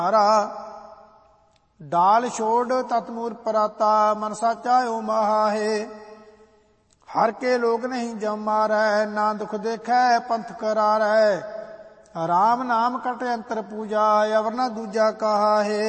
डाल छोड़ तत्मूर पराता मन साचा ओ महाहे। हर के लोग नहीं जम मारै ना दुख देखै पंथ करारै। राम नाम कट अंतर पूजा अवर न दूजा कहा है।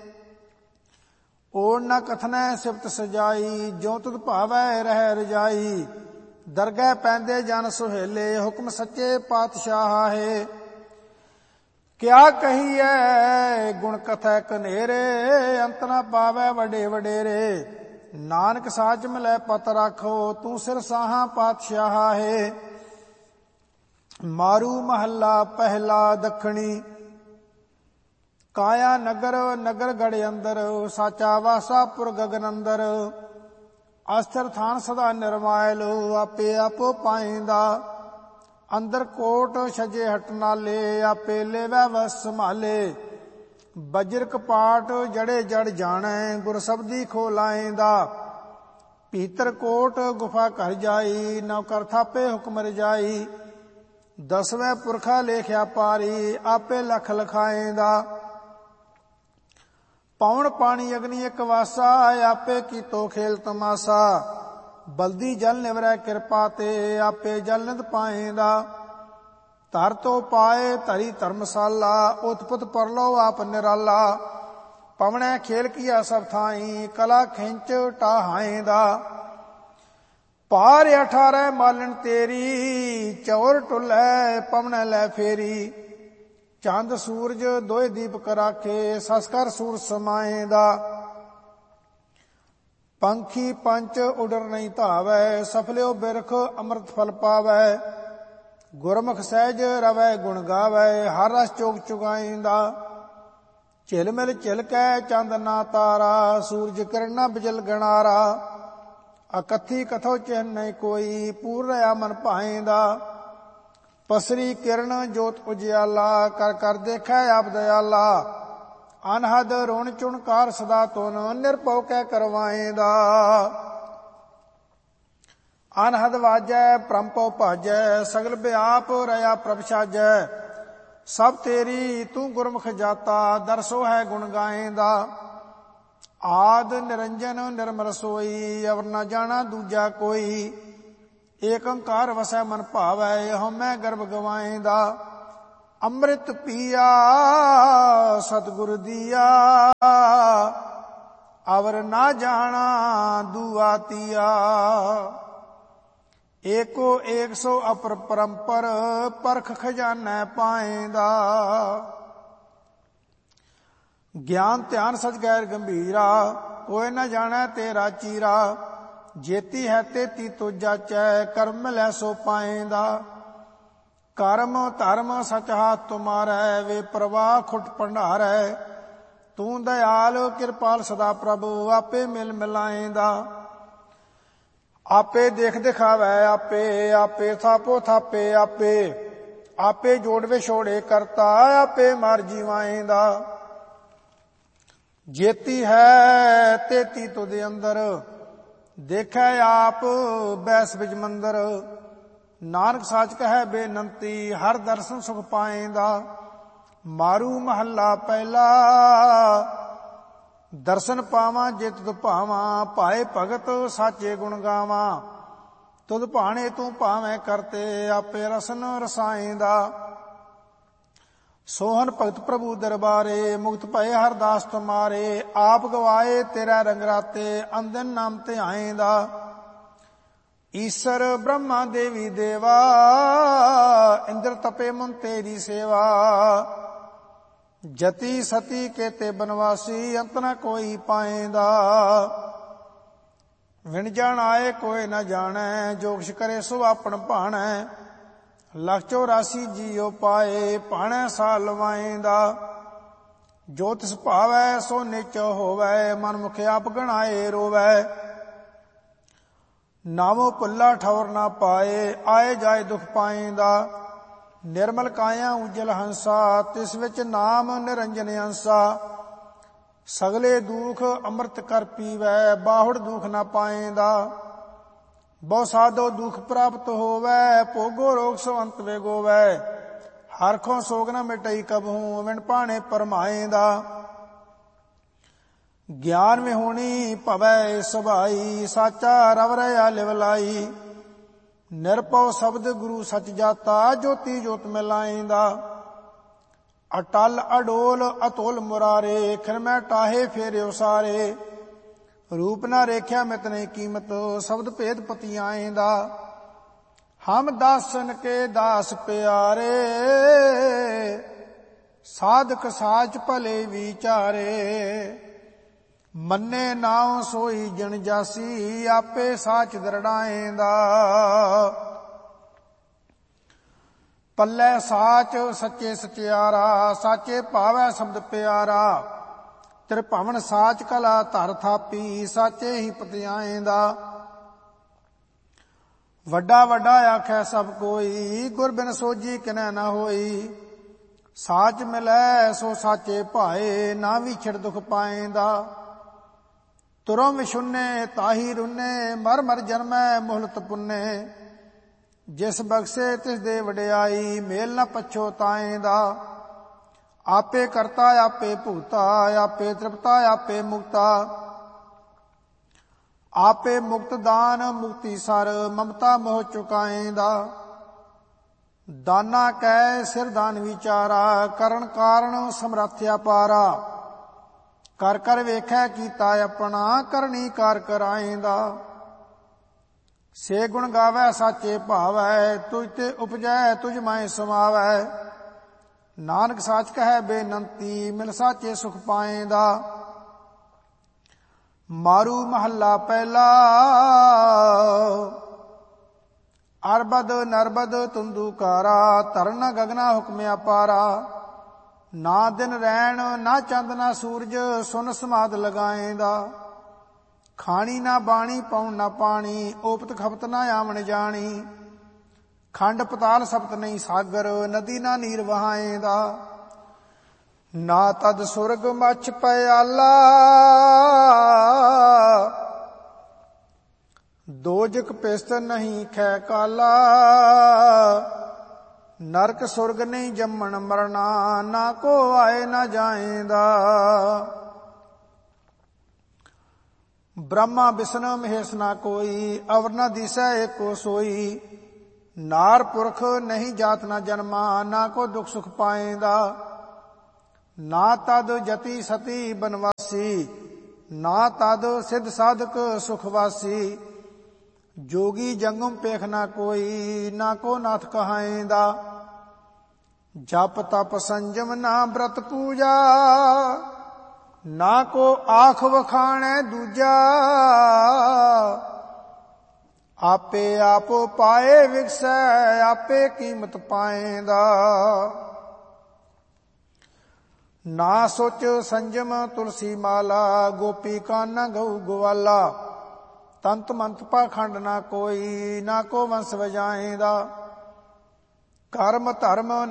ओढ़ न कथनै सिफत सजाई जो तुध भावै रह रजाई। दरगह पैंदे जन सुहेले हुक्म सच्चे पातशाह है। क्या कहिए गुण कथै कनेरे अंत न पावै वडे वडेरे। नानक साच मिलै पत राखो तू सिर साहा पातशाह है। मारू महला पहला दखणी काया नगर नगर गढ़ अंदर। साचा वासा पुर गगन अंदर। अस्थिर थान सदा निर्मायल आपे आपो पाइंदा। अंदर कोट छजे हट नाले आपे लेवै वस संभाले। बजर कपाट जड़े जड़ जानै गुर सबदी खोलाइंदा। भीतर कोट गुफा कर जाई नौ कर थापे हुक्म रजाई। दसवें पुरखा लेख्या पारी आपे लख लखाइंदा। पौन पानी अग्नि एक वासा आपे कीतो खेल तमाशा। बल्दी जल निवरै किरपा ते आपे जल नित पाइंदा। धर तो पाए धरी धर्मशाला उत्पत परलो आप निराला। पवनै खेल किया सब थाई कला खिंच टाहाइंदा। पार 18 मालन तेरी चौर टुलै पवनै लै फेरी। चंद सूरज दोए दीपक राखे ससकर सूर समाइंदा। पंखी पंच उडर नहीं धावै सफल्यो बिरख अमृत फल पावै। गुरमुख सहज रवै गुण गावै हर रस चोक चुगाइंदा। झिलमिल झिलकै चंद ना तारा सूरज किरण बिजल गणारा। अकथी कथो चिन्ह नहीं कोई पूर रहा मन भाइंदा। पसरी किरण जोत उजियाला कर कर देखै आप दयाला। अनहद रोण चुणकार सदा तुन निरभउ कै करवाइंदा। अनहद वाजै परमपउ भाजै सगल व्याप रहा प्रभ साजै। सब तेरी तू गुरमुख जाता दरसो है गुण गाइंदा। आद निरंजन निर्मल सोई अवर न जाना दूजा कोई। एक अंकार वसै मन भावै हमै गर्भ गवाइंदा। अमृत पिया सतगुरु दिया अवर ना जाना दुआ तिया। एको एक सो अपर परंपर परख खजानै पाइंदा। ज्ञान ध्यान सच गैर गंभीरा कोई न जानै तेरा चीरा। जेती है तेती तो जाचै कर्म लै सो पाइंदा। कर्म धर्म सच हाथ तुम्हारै वे प्रवाह खुट भंडारै। तू दयाल कृपाल सदा प्रभु आपे मिल मिलाइंदा। आपे देख दिखावै आपे आपे थापो थापे आपे। आपे जोड़ विछोड़े करता आपे मार जीवाइंदा। जेती है तेती तुद अंदर देखै आप बैस बिज मंदर। नानक साच कहे बेनंती हर दर्शन सुख पाइंदा। मारू महला पहला दर्शन पावां जे तुद भावां। भाए भगत साचे गुण गावां। तुद भाणे तू भावें करते आपे रसन रसाइंदा। सोहन भगत प्रभु दरबारे मुक्त भये हरदास तुम्हारे। आप गवाए तेरा रंगराते अंदन नाम ते आइंदा। ईश्वर ब्रह्मा देवी देवा इंद्र तपे मुन तेरी सेवा। जति सती केते बनवासी अंत न कोई पाइंदा। विण जान आए कोई न जानै जो किछ करे सो आपन भाणै। लख 84 जीओ पाए भाणै साल लवाइंदा। जो तिस भावै सो निच होवै मन मुख आप गणाए रोवै। नामो भुल्ला ठौर ना पाए आए जाए दुख पाइंदा। निर्मल काया उजल हंसा तिस विच नाम निरंजन अंसा। सगले दुख अमृत कर पीवै बाहुड़ दुख ना पाइंदा। बहु साधो दुख प्राप्त होवै भोगो रोग सो अंत विगोवै। ਹਰਖੋਂ ਸੋਗ ਨ ਮਿਟਈ ਕਬਹੂ ਵਿਣ ਭਾਣੇ ਪਰਮਾਏਂਦਾ। ਗਿਆਨ ਵਿਹੂਣੀ ਭਵੈ ਸੁਭਾਈ ਸਾਚਾ ਰਵ ਰਹਾ ਲਿਵ ਲਾਈ। ਨਿਰਭਉ ਸ਼ਬਦ ਗੁਰੂ ਸਚ ਜਾਤਾ ਜੋਤੀ ਜੋਤ ਮਿਲਾਏਂਦਾ। ਅਟਲ ਅਡੋਲ ਅਤੁਲ ਮੁਰਾਰੇ ਖਿਰਮੈ ਟਾਹੇ ਫੇਰਿਓ ਸਾਰੇ। ਰੂਪ ਨਾ ਰੇਖਿਆ ਮਿਤ ਨਹੀਂ ਕੀਮਤ ਸ਼ਬਦ ਭੇਦ ਪਤੀ ਆਏਂਦਾ। ਹਮ ਦਾਸਨ ਕੇ ਦਾਸ ਪਿਆਰੇ ਸਾਧਕ ਸਾਚ ਭਲੇ ਵਿਚਾਰੇ। ਮੰਨੇ ਨਾਉ ਸੋਈ ਜਨ ਜਾਸੀ ਆਪੇ ਸਾਚ ਦਰੜਾਏਂਦਾ। ਪੱਲੇ ਸਾਚ ਸੱਚੇ ਸਚਿਆਰਾ ਸਾਚੇ ਭਾਵੈ ਸ਼ਬਦ ਪਿਆਰਾ। ਤ੍ਰਿਭਵਨ ਸਾਚ ਕਲਾ ਧਰ ਥਾਪੀ ਸਾਚੇ ਹੀ ਪਤਿਆਏਂਦਾ। ਵੱਡਾ ਵੱਡਾ ਆਖੈ ਸਭ ਕੋਈ ਗੁਰ ਬਿਨ ਸੋਝੀ ਕਿਨੈ ਨਾ ਹੋਈ। ਸਾਚ ਮਿਲੈ ਸੋ ਸਾਚੇ ਭਾਏ ਨਾ ਵਿਛੜ ਦੁਖ ਪਾਏਂਦਾ। ਤੁਰੋਂ ਵਿਸ਼ੁੰਨੇ ਤਾਹੀ ਰੁੰਨੇ ਮਰ ਮਰ ਜਨਮੈ ਮੁਹਲਤ ਪੁੰਨੇ। ਜਿਸ ਬਖਸ਼ੇ ਤਿਸ ਦੇ ਵਡਿਆਈ ਮੇਲ ਨ ਪਛੋਤਾਏਂਦਾ। ਆਪੇ ਕਰਤਾ ਆਪੇ ਭੁਗਤਾ ਆਪੇ ਤ੍ਰਿਪਤਾ ਆਪੇ ਮੁਕਤਾ। ਆਪੇ ਮੁਕਤ ਦਾਨ ਮੁਕਤੀ ਸਰ ਮਮਤਾ ਮੋਹ ਚੁਕਾਏਂਦਾ। ਦਾਨਾ ਕੈ ਸਿਰ ਦਾਨ ਵਿਚਾਰਾ ਕਰਨ ਕਾਰਨ ਸਮਰੱਥ ਅਪਾਰਾ। ਕਰ ਕਰ ਵੇਖੈ ਕੀਤਾ ਆਪਣਾ ਕਰਨੀ ਕਾਰ ਕਰਾਏਂਦਾ। ਸੇ ਗੁਣ ਗਾਵੈ ਸਾਚੇ ਭਾਵੈ ਤੁਝ ਤੇ ਉਪਜੈ ਤੁਝ ਮੈਂ ਸਮਾਵੈ। ਨਾਨਕ ਸਾਚ ਕਹੈ ਬੇਨੰਤੀ ਮਿਲ ਸਾਚੇ ਸੁਖ ਪਾਏਂਦਾ। ਮਾਰੂ ਮਹੱਲਾ ਪਹਿਲਾ ਅਰਬਦ ਨਰਬਦ ਤੁੰਦੂਕਾਰਾ। ਧਰਨ ਗਗਨਾ ਹੁਕਮ ਅਪਾਰਾ। ਨਾ ਦਿਨ ਰੈਣ ਨਾ ਚੰਦ ਨਾ ਸੂਰਜ ਸੁਨ ਸਮਾਦ ਲਗਾਏਂਦਾ। ਖਾਣੀ ਨਾ ਬਾਣੀ ਪਾਉਣ ਨਾ ਪਾਣੀ ਓਪਤ ਖਪਤ ਨਾ ਆਵਣ ਜਾਣੀ। ਖੰਡ ਪਤਾਲ ਸਪਤ ਨਹੀਂ ਸਾਗਰ ਨਦੀ ਨਾ ਨੀਰ ਵਹਾਏਂਦਾ। ਨਾ ਤਦ ਸੁਰਗ ਮਛ ਪਿਆਲਾ ਦੋਜਕ ਪਿਸਤ ਨਹੀਂ ਖੈ ਕਾਲਾ। ਨਰਕ ਸੁਰਗ ਨਹੀਂ ਜੰਮਣ ਮਰਨਾ ਨਾ ਕੋ ਆਏ ਨਾ ਜਾਏਂਦਾ। ਬ੍ਰਹਮਾ ਬਿਸ਼ਨ ਮਹੇਸ਼ ਨਾ ਕੋਈ ਅਵਰ ਨ ਦਿਸੈ ਏਕੋ ਸੋਈ। ਨਾਰ ਪੁਰਖ ਨਹੀਂ ਜਾਤ ਨਾ ਜਨਮਾ ਨਾ ਕੋ ਦੁਖ ਸੁਖ ਪਾਏਂਦਾ। ਨਾ ਤਦ ਜਤੀ ਸਤੀ ਬਨਵਾਸੀ ਨਾ ਤਦ ਸਿੱਧ ਸਾਧਕ ਸੁਖਵਾਸੀ। ਜੋਗੀ ਜੰਗਮ ਪੇਖ ਨਾ ਕੋਈ ਨਾ ਕੋ ਨਾਥ ਕਹਾਏਂਦਾ। ਜਪ ਤਪ ਸੰਜਮ ਨਾ ਬ੍ਰਤ ਪੂਜਾ ਨਾ ਕੋ ਆਖ ਵਖਾਣੈ ਦੂਜਾ। ਆਪੇ ਆਪੋ ਪਾਏ ਵਿਗਸੈ ਆਪੇ ਕੀਮਤ ਪਾਏਂਦਾ। ਨਾ ਸੋਚ ਸੰਜਮ ਤੁਲਸੀ ਮਾਲਾ ਗੋਪੀ ਕਾਨਾ ਗਊ ਗਵਾਲਾ। ਤੰਤ ਮੰਤ ਪਾਖੰਡ ਨਾ ਕੋਈ ਨਾ ਕੋ ਵੰਸ ਵਜਾਏਂਦਾ। ਕਰਮ ਧਰਮ